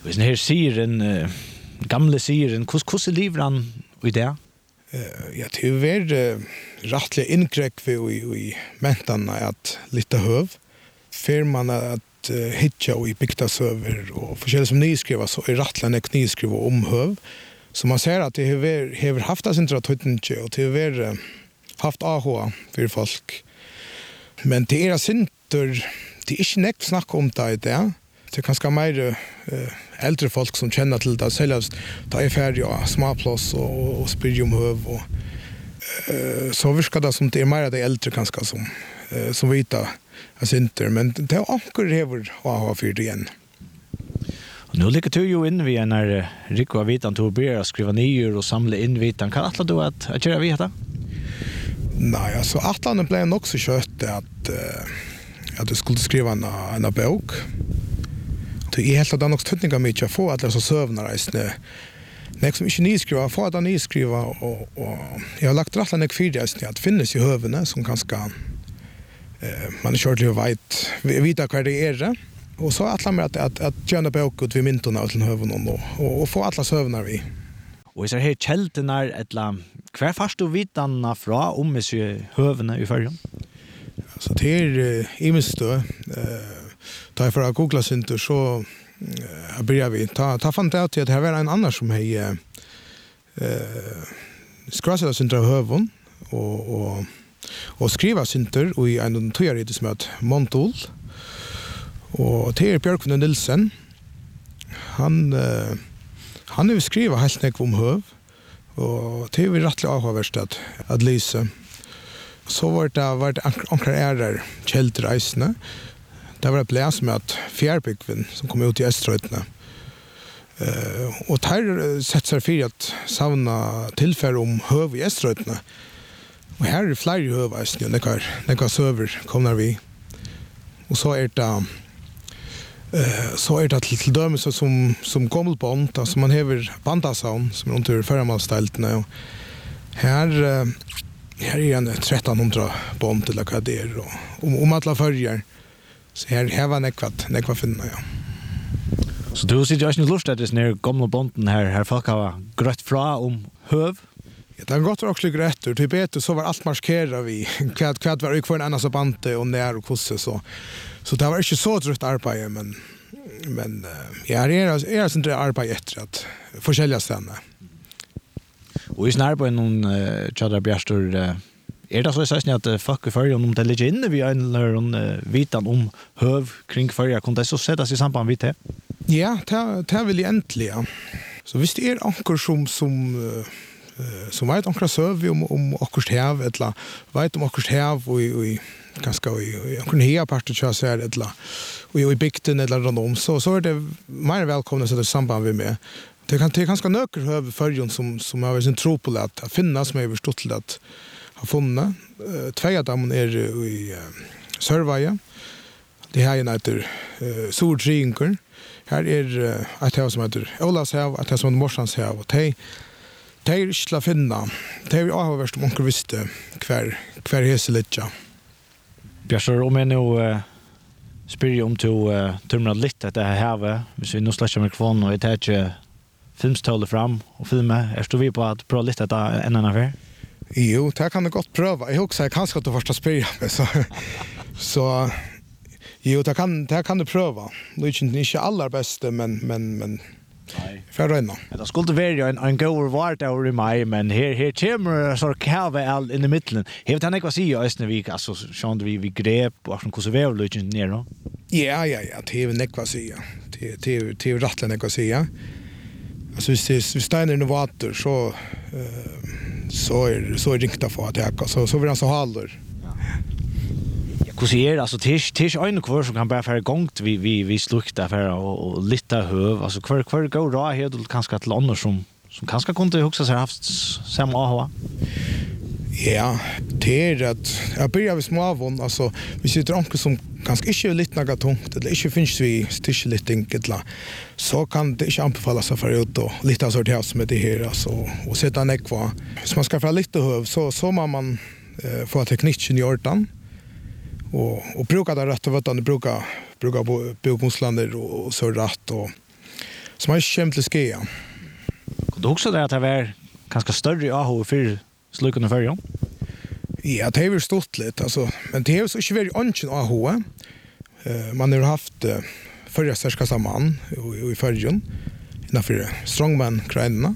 Hvis den her siren, gamle siren, hvordan lever han i det? Ja, det är väl rättligt inkräck i mentarna att lite höv. För man att hitta i bygtasöver och forskjellig som nyskriva så är rättligt nyskriva om höv. Så man ser att det har haft det sin tröttninge och det har haft AH för folk. Men det är synter, det är inte näkt snack om det där. Det är ganska mer äldre folk som känner till det. Självast det är färdig småplås och spyr om höv. Och, så virkar det som det är mer de äldre ganska som vita synter. Men det är anker hever AH för det igen. Nu ligger du ju in vid när Rico Vitan tog börja skriva nyer och samla in vitan. Kan alla då att köra vita? Nej, alltså Atlan blev nog så kött att du skulle skriva en bok. Det är helt att det nog stundningar mycket att få att läsa sövnarreisne. Nek som inte nyskriva, få att nyskriva och jag har lagt rätt nek fyrreisne att finnas i hövene som ganska man är kört lite vita vad det är. Och så att lämna att göra bok ut vid myntorna till hövnen och få alla sövnar vi. Och är så här kältenar ettla kvar fast du vitanna fra om med hövna i förrjun. Så det är imestö ta jag för att googla synter så börjar vi ta fant ut att det här var en annan som hej skrasela synter av hövn och skriva synter och i en teori som heter Montol. Och det är Björkvin Nilsen. Han har skrivit helt nek om höv. Och det är vi rättligt avhåverst att lysa. Så var det ankrar ärar kältreisene. Det var ett läsmöte Fjärbyggvin som kom ut i Öströjtene. Och här sätter sig för att savna tillfälle om höv i Öströjtene. Och här är det flera höv nekar söver kommer vi. Och så är det till dömes som gammelband, alltså man hever bandasound som runt ur förramalsteltene. Här är en 1300 band eller vad det är. Och om alla följer. Så här var nekva finna, ja. Så du sitter ju inte lust att det är gamla banden här folk har grött fra om höv? Ja, det har gått också grött. Typ ett så var allt maskerat vi. Kvad var för en annan så bante och när och kusse så. Så det var inte så trött arbete men ja, det är sånt arbete efter att försälja stanna. Och i snarare någon Chadra Bjärstor är det så att folk i förrjun om det ligger inne vid en vitan om höv kring förrjun kunde så sättas i samband vid det? Ja, det vill jag äntligen. Så visst är anker som vet ankra söv om akkurst häv eller vet om akkurst häv och ganska i ankra hea parter så här eller och i bygden eller random så är det mer välkomna så det samband vi med. Det kan ganska nöker höv förrjun som har sin tro på att finnas med förstått till att ha funnit. Två av dem är i Sörvaja. Det här heter Sordrinker. Här är ett hav som heter Olavshav, ett hav som heter Morsanshav. Det är inte att finna. Det är avhåverst om onkel visste kvar heselitja. Bjärsor, om jag nu spyr om till turmar lite att det här havet, hvis vi nu släcker mikrofonen och jag tar filmstöler fram och filma, är vi på att pröva lite att en annan affär? Jo, det kan du gott pröva. Jag också kanske att du första spyr så jo, det kan du pröva. Det är inte allra bästa men för röna. Det skulle vara en god vart över i maj men här kommer så kave all in i mitten. Har han något att säga Östnevik alltså sjön vi grep och hur så väl lite ner då? Ja, det är något att säga. Det är rättligt något att säga. Alltså vi stannar i vatten så är ringta för att jag så vill han så håller. Hur ser alltså tisch en kvar som kan bara för igång vi slukta för och lite höv alltså kvar går då här då kanske till andra som kanske kunde huxa sig haft samma AH. Ja, det är att jag börjar med småvån alltså vi sitter onkel som ganska inte lite något tungt eller inte finns vi tisch lite enkelt så kan det inte anbefalla sig för ut och lite så det som det här alltså och sätta ner kvar. Så man ska få lite höv så man få tekniken i ordan. Och brukar det rätt och vet brukar bokmuslander och så rätt och som har känt till skia. Du också där att det var ganska större AH för slukarna för igen. Ja, det är stort lite alltså, men det är så inte väldigt anchen AH. Man har haft förra särska samman i förrjun innanför strongman krajnerna.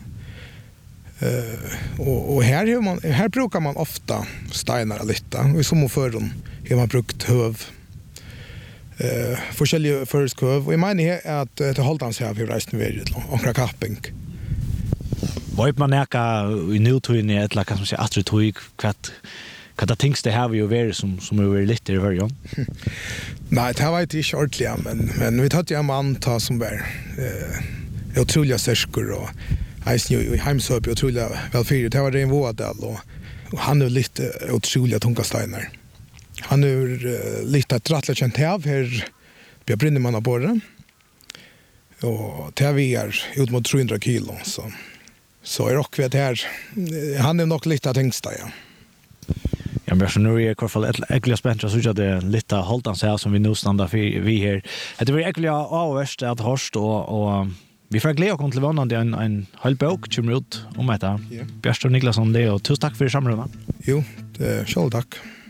Och här brukar man ofta steinar lite och i som förrun har man brukt höv forskjellige føresköv och jag menar att det hålltans här för resten vidare och capping. Vad man näka i nutiden är ett kan man säga att det kan det things det have ju very som är väldigt lite i varje. Nej, det var inte ordentligt men vi tatt en man ta som var otroliga särskor och i Heimsöp otroliga välfyr. Det var det en vårdal och han är lite otroliga tunga steiner. Han är lite trattligt känt här på Brynnemanna borre. Och det vi är ut mot 300 kilo så är rock vet här. Han är nog lite tänksta ja. Ja, men så nu är i alla fall äckliga spänt så att det lite hålltans här som vi nu stannar för vi här. Det blir äckliga avvärst att hörst och vi får glädje att till vannan det en halv bok kommer ut om detta. Björn Niklasson det och tusen tack för samrådet. Jo, det är själv tack.